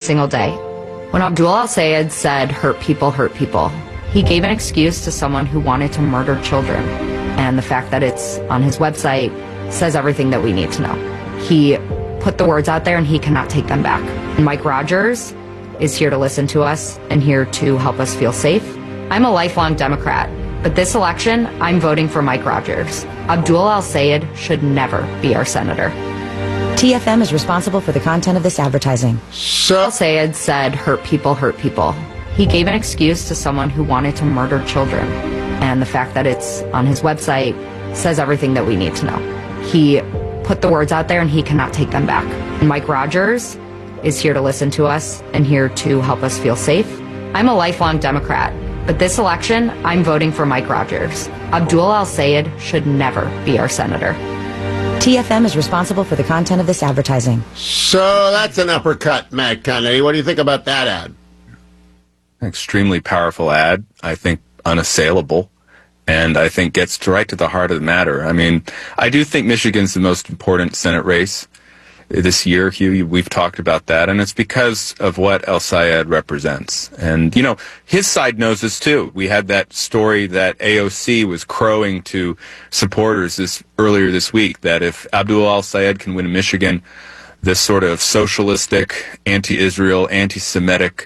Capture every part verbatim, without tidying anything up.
single day. When Abdul al-Sayed said, hurt people, hurt people, he gave an excuse to someone who wanted to murder children. And the fact that it's on his website says everything that we need to know. He put the words out there and he cannot take them back. And Mike Rogers is here to listen to us and here to help us feel safe. I'm a lifelong Democrat, but this election, I'm voting for Mike Rogers. Abdul al-Sayed should never be our senator. T F M is responsible for the content of this advertising. So al-Sayed said, hurt people, hurt people. He gave an excuse to someone who wanted to murder children. And the fact that it's on his website says everything that we need to know. He put the words out there and he cannot take them back. And Mike Rogers is here to listen to us and here to help us feel safe. I'm a lifelong Democrat, but this election, I'm voting for Mike Rogers. Abdul al-Sayed should never be our senator. T F M is responsible for the content of this advertising. So that's an uppercut, Matt Kennedy. What do you think about that ad? Extremely powerful ad. I think unassailable. And I think gets right to the heart of the matter. I mean, I do think Michigan's the most important Senate race this year, Hugh. We've talked about that, and it's because of what al-Sayed represents. And, you know, his side knows this, too. We had that story that A O C was crowing to supporters this earlier this week, that if Abdul al-Sayed can win Michigan, this sort of socialistic, anti-Israel, anti-Semitic,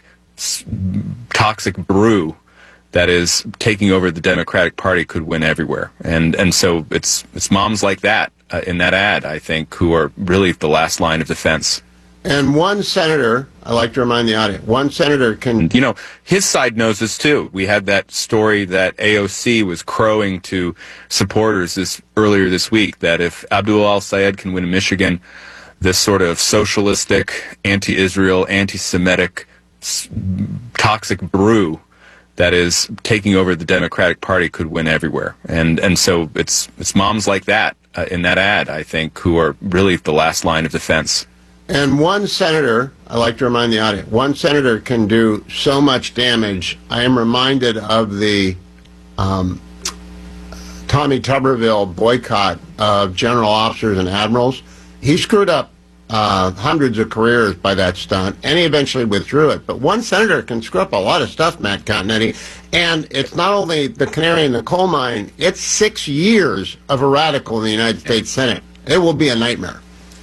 toxic brew that is taking over the Democratic Party could win everywhere. And and so it's it's moms like that uh, in that ad, I think, who are really the last line of defense. And one senator, I like to remind the audience, one senator can... And, you know, his side knows this, too. We had that story that A O C was crowing to supporters this earlier this week, that if Abdul al-Sayed can win Michigan, this sort of socialistic, anti-Israel, anti-Semitic, toxic brew that is taking over the Democratic Party could win everywhere. And and so it's it's moms like that uh, in that ad, I think, who are really the last line of defense. And one senator, I like to remind the audience, one senator can do so much damage. I am reminded of the um, Tommy Tuberville boycott of general officers and admirals. He screwed up Uh, hundreds of careers by that stunt, and he eventually withdrew it. But one senator can screw up a lot of stuff, Matt Continetti, and it's not only the canary in the coal mine, it's six years of a radical in the United States Senate. It will be a nightmare.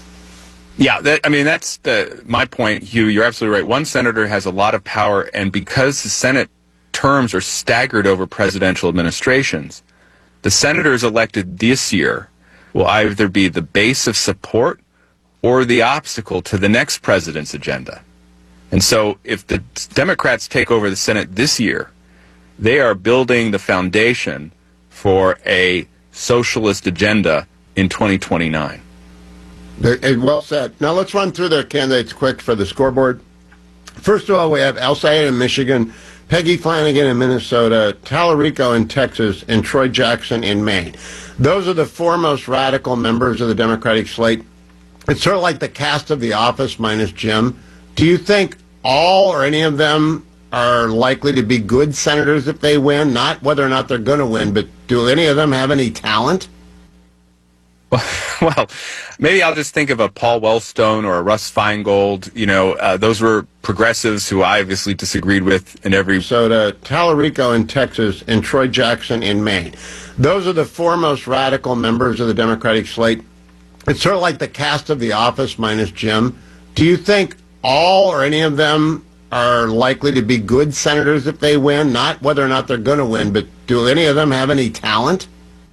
Yeah, that, I mean, that's the, my point, Hugh. You're absolutely right. One senator has a lot of power, and because the Senate terms are staggered over presidential administrations, the senators elected this year will either be the base of support or the obstacle to the next president's agenda. And so if the Democrats take over the Senate this year, they are building the foundation for a socialist agenda in twenty twenty-nine. Well said. Now let's run through the candidates quick for the scoreboard. First of all, we have al-Sayed in Michigan, Peggy Flanagan in Minnesota, Tallarico in Texas, and Troy Jackson in Maine. Those are the foremost radical members of the Democratic slate. It's sort of like the cast of The Office minus Jim. Do you think all or any of them are likely to be good senators if they win? Not whether or not they're going to win, but do any of them have any talent? Well, maybe I'll just think of a Paul Wellstone or a Russ Feingold. You know, uh, those were progressives who I obviously disagreed with in every... Minnesota, Tallarico in Texas, and Troy Jackson in Maine. Those are the foremost radical members of the Democratic slate. It's sort of like the cast of The Office minus Jim. Do you think all or any of them are likely to be good senators if they win? Not whether or not they're going to win, but do any of them have any talent?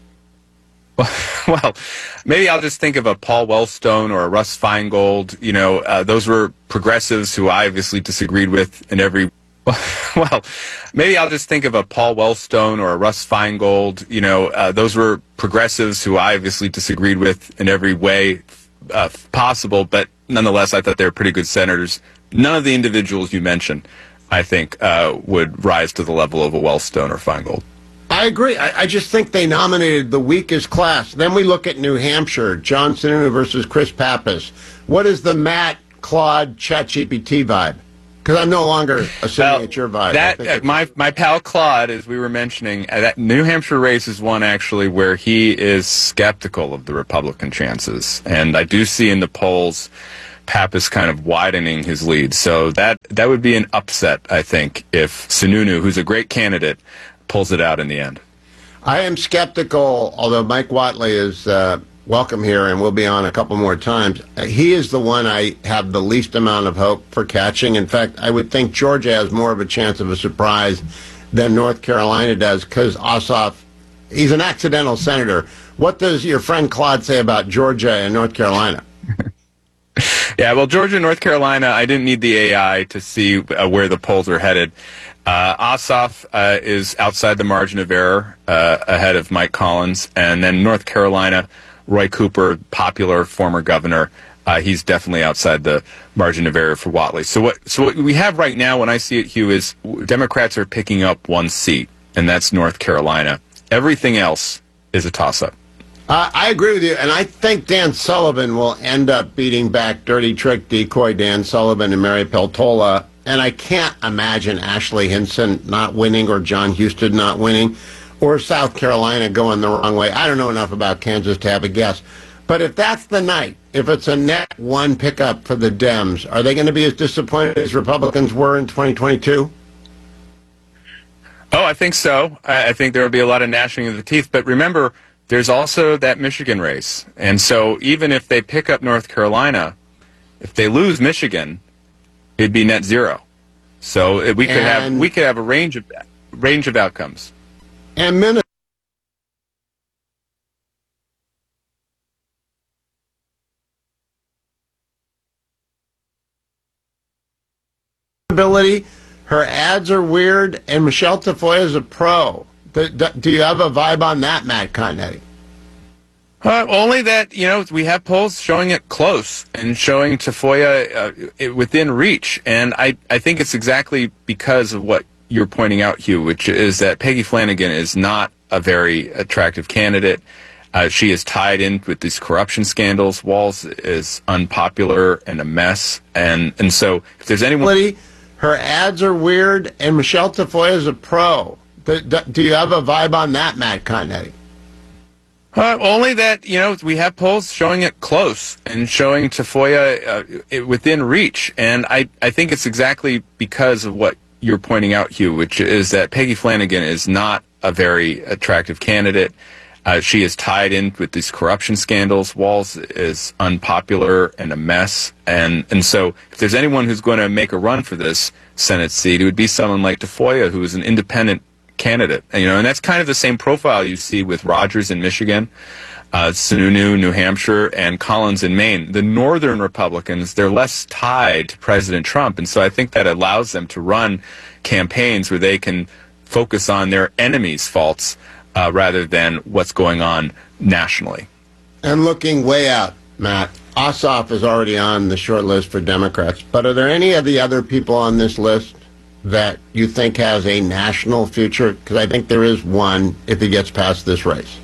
Well, maybe I'll just think of a Paul Wellstone or a Russ Feingold. You know, uh, those were progressives who I obviously disagreed with in every... Well, maybe I'll just think of a Paul Wellstone or a Russ Feingold. You know, uh, those were progressives who I obviously disagreed with in every way uh, possible, but nonetheless, I thought they were pretty good senators. None of the individuals you mentioned, I think, uh, would rise to the level of a Wellstone or Feingold. I agree. I, I just think they nominated the weakest class. Then we look at New Hampshire, John Sununu versus Chris Pappas. What is the Matt, Claude, ChatGPT vibe? Because I'm no longer assuming well, it's your vibe. That uh, my my pal Claude, as we were mentioning, uh, that New Hampshire race is one actually where he is skeptical of the Republican chances, and I do see in the polls Pappas kind of widening his lead. So that that would be an upset, I think, if Sununu, who's a great candidate, pulls it out in the end. I am skeptical, although Mike Whatley is uh, welcome here and will be on a couple more times. Uh, he is the one I have the least amount of hope for catching. In fact, I would think Georgia has more of a chance of a surprise than North Carolina does because Ossoff, he's an accidental senator. What does your friend Claude say about Georgia and North Carolina? Yeah, well, Georgia and North Carolina, I didn't need the A I to see uh, where the polls are headed. Uh, Ossoff uh, is outside the margin of error, uh, ahead of Mike Collins. And then North Carolina, Roy Cooper, popular former governor, uh, he's definitely outside the margin of error for Whatley. So what, so what we have right now, when I see it, Hugh, is Democrats are picking up one seat, and that's North Carolina. Everything else is a toss-up. Uh, I agree with you, and I think Dan Sullivan will end up beating back dirty trick decoy Dan Sullivan and Mary Peltola, and I can't imagine Ashley Hinson not winning or John Husted not winning or South Carolina going the wrong way. I don't know enough about Kansas to have a guess. But if that's the night, if it's a net one pickup for the Dems, are they going to be as disappointed as Republicans were in twenty twenty-two? Oh, I think so. I, I think there will be a lot of gnashing of the teeth. But remember, there's also that Michigan race. And so even if they pick up North Carolina, if they lose Michigan, it'd be net zero. So we could and, have we could have a range of range of outcomes. And Minnesota ability, her ads are weird, and Michelle Tafoya is a pro. Do, do, do you have a vibe on that, Matt Continetti? Uh, only that, you know, we have polls showing it close and showing Tafoya uh, it, within reach. And I, I think it's exactly because of what you're pointing out, Hugh, which is that Peggy Flanagan is not a very attractive candidate. Uh, she is tied in with these corruption scandals. Walz is unpopular and a mess. And, and so if there's anyone... Her ads are weird, and Michelle Tafoya is a pro. Do, do, do you have a vibe on that, Matt Continetti? Uh, only that, you know, we have polls showing it close and showing Tafoya uh, it, within reach. And I, I think it's exactly because of what you're pointing out, Hugh, which is that Peggy Flanagan is not a very attractive candidate. Uh, she is tied in with these corruption scandals. Walz is unpopular and a mess. And, and so if there's anyone who's going to make a run for this Senate seat, it would be someone like Tafoya, who is an independent candidate. And, you know, and that's kind of the same profile you see with Rogers in Michigan, uh, Sununu, New Hampshire, and Collins in Maine. The northern Republicans, they're less tied to President Trump. And so I think that allows them to run campaigns where they can focus on their enemies' faults Uh, rather than what's going on nationally. And looking way out, Matt, Ossoff is already on the short list for Democrats. But are there any of the other people on this list that you think has a national future? Because I think there is one if he gets past this race.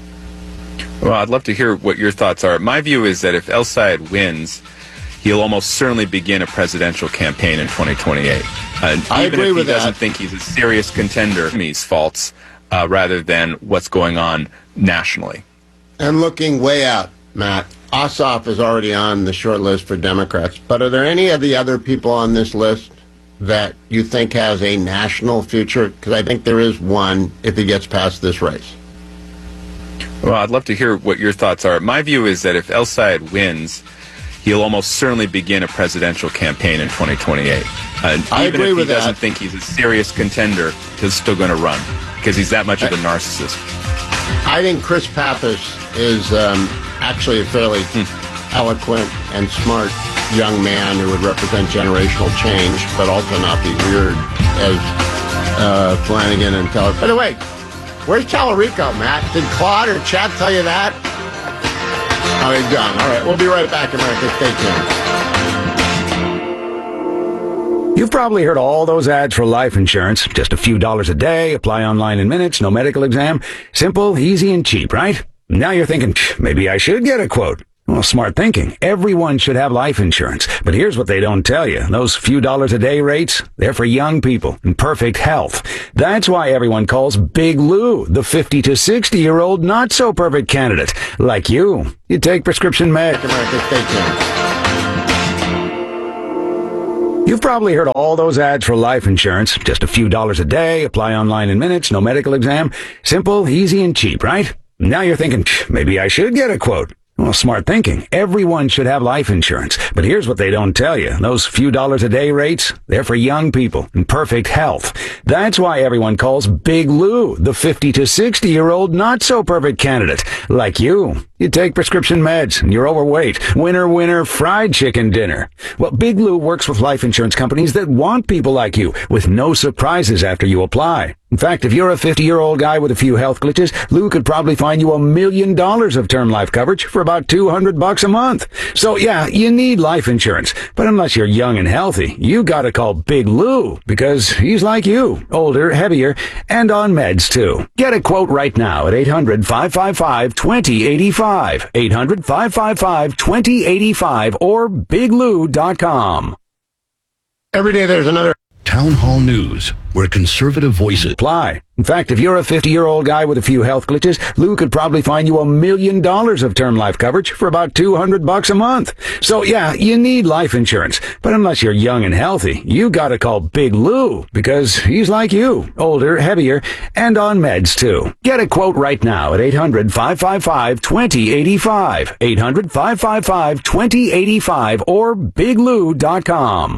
Well, I'd love to hear what your thoughts are. My view is that if El Sayed wins, he'll almost certainly begin a presidential campaign in twenty twenty-eight. Uh, I even agree if with he doesn't that. think he's a serious contender, his faults. Uh, rather than what's going on nationally. And looking way out, Matt, Ossoff is already on the short list for Democrats. But are there any of the other people on this list that you think has a national future? Because I think there is one if he gets past this race. Well, I'd love to hear what your thoughts are. My view is that if El Sayed wins, he'll almost certainly begin a presidential campaign in twenty twenty-eight. Uh, I even agree if with he doesn't that. think he's a serious contender, he's still going to run because he's that much of a narcissist. I think Chris Pappas is um, actually a fairly Hmm. eloquent and smart young man who would represent generational change, but also not be weird as uh, Flanagan and Teller. By the way, where's Tallarico, Matt? Did Claude or Chad tell you that? Oh, he's gone. All right, we'll be right back, America. Stay tuned. You've probably heard all those ads for life insurance. Just a few dollars a day, apply online in minutes, no medical exam. Simple, easy, and cheap, right? Now you're thinking, maybe I should get a quote. Well, smart thinking. Everyone should have life insurance. But here's what they don't tell you. Those few dollars a day rates, they're for young people in perfect health. That's why everyone calls Big Lou the fifty to sixty-year-old not-so-perfect candidate. Like you. You take prescription med. America, stay tuned. You've probably heard all those ads for life insurance. Just a few dollars a day, apply online in minutes, no medical exam. Simple, easy, and cheap, right? Now you're thinking, maybe I should get a quote. Well, smart thinking. Everyone should have life insurance. But here's what they don't tell you. Those few dollars a day rates, they're for young people in perfect health. That's why everyone calls Big Lou the fifty to sixty year old not so perfect candidate. Like you. You take prescription meds and you're overweight. Winner, winner, fried chicken dinner. Well, Big Lou works with life insurance companies that want people like you with no surprises after you apply. In fact, if you're a fifty-year-old guy with a few health glitches, Lou could probably find you a million dollars of term life coverage for about two hundred bucks a month. So yeah, you need life insurance. But unless you're young and healthy, you gotta call Big Lou because he's like you, older, heavier, and on meds too. Get a quote right now at eight hundred, five five five, two zero eight five, eight hundred, five five five, two zero eight five, or big lou dot com. Every day there's another Town Hall News, where conservative voices apply. In fact, if you're a fifty-year-old guy with a few health glitches, Lou could probably find you a million dollars of term life coverage for about two hundred bucks a month. So yeah, you need life insurance. But unless you're young and healthy, you gotta call Big Lou because he's like you, older, heavier, and on meds too. Get a quote right now at eight hundred, five five five, two zero eight five, eight hundred, five five five, two zero eight five, or big lou dot com.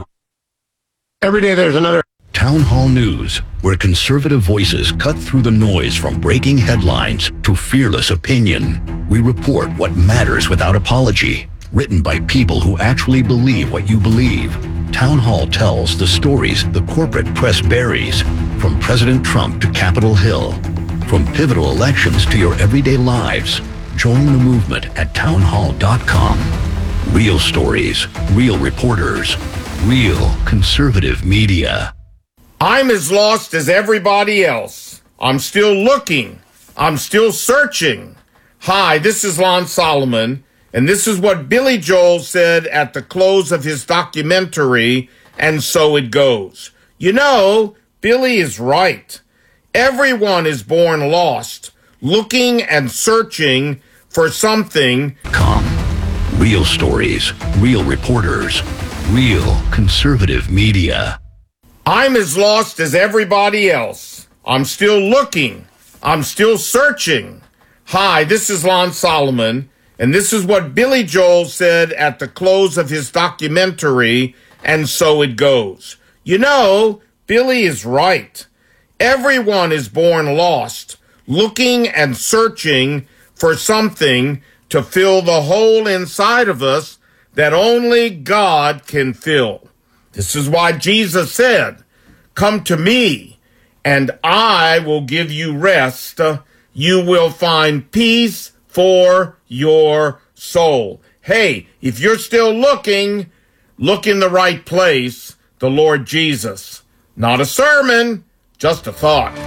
every day there's another Town Hall News, where conservative voices cut through the noise from breaking headlines to fearless opinion. We report what matters without apology, written by people who actually believe what you believe. Town Hall tells the stories the corporate press buries, from President Trump to Capitol Hill, from pivotal elections to your everyday lives. Join the movement at town hall dot com. Real stories, real reporters, real conservative media. I'm as lost as everybody else. I'm still looking. I'm still searching. Hi, this is Lon Solomon, and this is what Billy Joel said at the close of his documentary, And So It Goes. You know, Billy is right. Everyone is born lost, looking and searching for something. Com. Real stories, real reporters, real conservative media. I'm as lost as everybody else. I'm still looking. I'm still searching. Hi, this is Lon Solomon, and this is what Billy Joel said at the close of his documentary, And So It Goes. You know, Billy is right. Everyone is born lost, looking and searching for something to fill the hole inside of us that only God can fill. This is why Jesus said, "Come to me, and I will give you rest. You will find peace for your soul." Hey, if you're still looking, look in the right place, the Lord Jesus. Not a sermon, just a thought.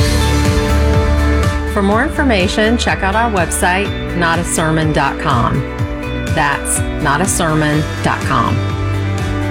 For more information, check out our website, not a sermon dot com. That's not a sermon dot com.